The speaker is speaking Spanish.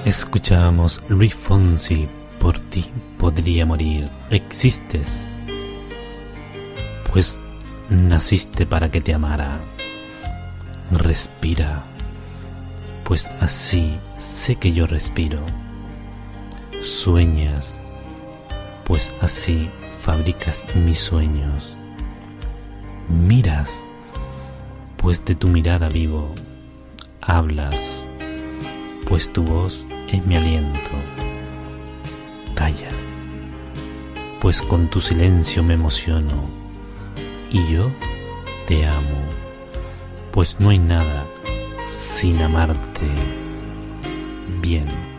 Escuchábamos Luis Fonsi, Por ti podría morir. Existes, pues naciste para que te amara. Respira, pues así sé que yo respiro. Sueñas, pues así fabricas mis sueños. Miras, pues de tu mirada vivo. Hablas, pues tu voz es mi aliento. Callas, pues con tu silencio me emociono. Y yo te amo, pues no hay nada sin amarte bien.